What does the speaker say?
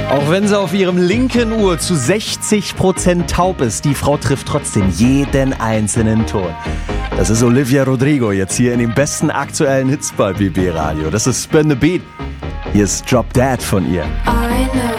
Auch wenn sie auf ihrem linken Ohr zu 60% taub ist, die Frau trifft trotzdem jeden einzelnen Ton. Das ist Olivia Rodrigo jetzt hier in den besten aktuellen Hits bei BB Radio. Das ist Spin the Beat. Hier ist Drop Dead von ihr.